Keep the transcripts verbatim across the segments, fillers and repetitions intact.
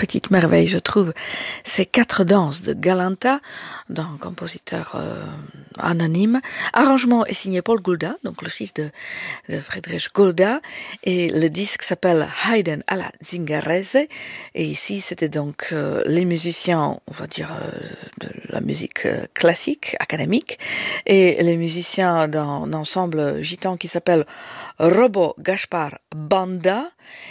petite merveille, je trouve. Ces quatre danses de Galanta, d'un compositeur euh, anonyme. Arrangement est signé Paul Gulda, donc le fils de, de Friedrich Gulda. Et le disque s'appelle Haydn alla Zingarese. Et ici, c'était donc euh, les musiciens, on va dire, euh, de la musique euh, classique, académique, et les musiciens d'un ensemble gitan qui s'appelle Robo Gaspar Banda.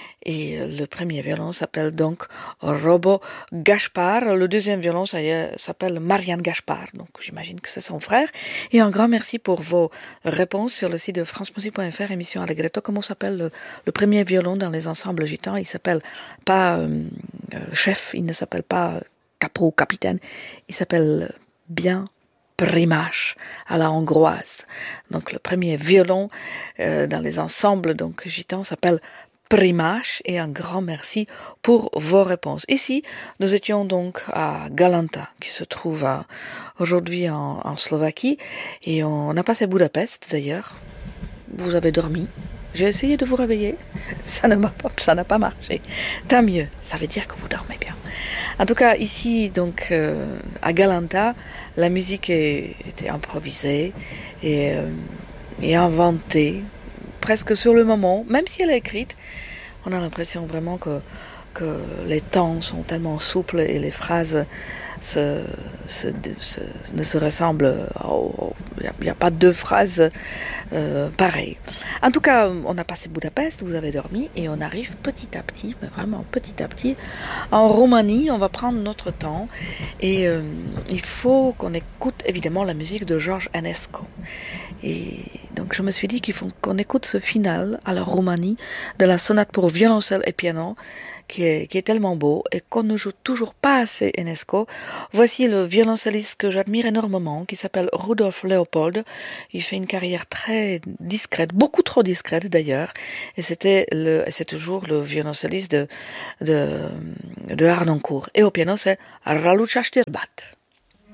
Et le premier violon s'appelle donc Robo Gaspar. Le deuxième violon ça y est, s'appelle Marianne Gaspar. Donc j'imagine que c'est son frère. Et un grand merci pour vos réponses sur le site de francemusique point f r, émission Allegretto. Comment s'appelle le, le premier violon dans les ensembles gitans? Il s'appelle pas euh, chef, il ne s'appelle pas capot ou capitaine. Il s'appelle bien Primash à la hongroise. Donc le premier violon euh, dans les ensembles donc gitans s'appelle Primash, et un grand merci pour vos réponses. Ici, nous étions donc à Galanta, qui se trouve à, aujourd'hui en, en Slovaquie, et on a passé Budapest d'ailleurs. Vous avez dormi. J'ai essayé de vous réveiller. Ça ne m'a pas, ça n'a pas marché. Tant mieux. Ça veut dire que vous dormez bien. En tout cas, ici, donc, euh, à Galanta, la musique est, était improvisée et, euh, et inventée presque sur le moment, même si elle est écrite. On a l'impression vraiment que, que les temps sont tellement souples et les phrases se, se, se, ne se ressemblent. Il n'y a, a pas deux phrases euh, pareilles. En tout cas, on a passé Budapest, vous avez dormi, et on arrive petit à petit, mais vraiment petit à petit, en Roumanie. On va prendre notre temps, et euh, il faut qu'on écoute évidemment la musique de George Enescu. Et donc je me suis dit qu'il faut qu'on écoute ce final à la Roumanie de la sonate pour violoncelle et piano, qui est, qui est tellement beau et qu'on ne joue toujours pas assez Enescu. Voici le violoncelliste que j'admire énormément, qui s'appelle Rudolf Leopold. Il fait une carrière très discrète, beaucoup trop discrète d'ailleurs, et c'était le, c'est toujours le violoncelliste de, de, de Harnoncourt. Et au piano, c'est Raluca Stirbat.